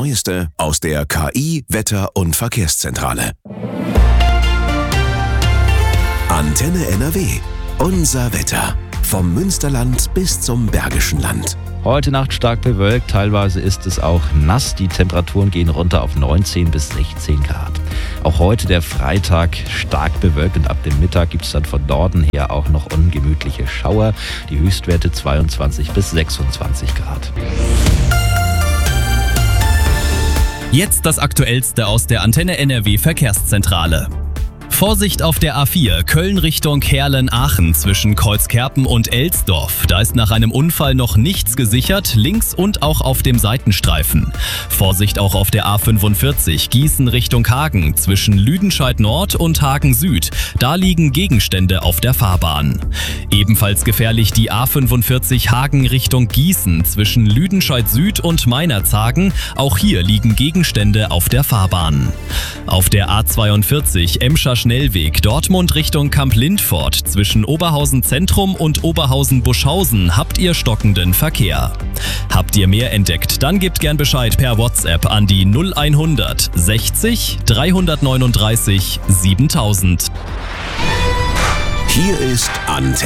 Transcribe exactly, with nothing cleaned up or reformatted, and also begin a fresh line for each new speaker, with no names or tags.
Neueste aus der K I-, Wetter- und Verkehrszentrale. Antenne N R W. Unser Wetter. Vom Münsterland bis zum Bergischen Land.
Heute Nacht stark bewölkt, teilweise ist es auch nass. Die Temperaturen gehen runter auf neunzehn bis sechzehn Grad. Auch heute der Freitag stark bewölkt und ab dem Mittag gibt es dann von Norden her auch noch ungemütliche Schauer. Die Höchstwerte zweiundzwanzig bis sechsundzwanzig Grad.
Jetzt das Aktuellste aus der Antenne N R W Verkehrszentrale. Vorsicht auf der A vier, Köln Richtung Heerlen-Aachen zwischen Kreuzkerpen und Elsdorf. Da ist nach einem Unfall noch nichts gesichert, links und auch auf dem Seitenstreifen. Vorsicht auch auf der A fünfundvierzig, Gießen Richtung Hagen zwischen Lüdenscheid Nord und Hagen Süd. Da liegen Gegenstände auf der Fahrbahn. Ebenfalls gefährlich die A fünfundvierzig Hagen Richtung Gießen zwischen Lüdenscheid Süd und Meinerzhagen. Auch hier liegen Gegenstände auf der Fahrbahn. Auf der A zweiundvierzig Emscher Schnellweg Dortmund Richtung Kamp-Lindfort zwischen Oberhausen Zentrum und Oberhausen-Buschhausen habt ihr stockenden Verkehr. Habt ihr mehr entdeckt, dann gebt gern Bescheid per WhatsApp an die null hundert sechzig dreihundertneununddreißig siebentausend.
Hier ist Antenne.